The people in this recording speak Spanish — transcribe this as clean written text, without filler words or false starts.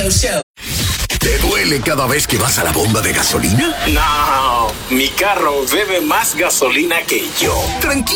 Show. ¿Te duele cada vez que vas a la bomba de gasolina? No, mi carro bebe más gasolina que yo. Tranquilo.